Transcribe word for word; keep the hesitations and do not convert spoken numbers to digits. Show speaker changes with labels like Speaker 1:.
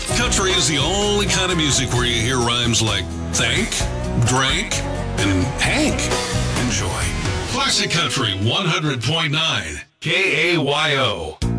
Speaker 1: Country is the only kind of music where you hear rhymes like thank, drank, and Hank. Enjoy. Classic Country one hundred point nine K A Y O.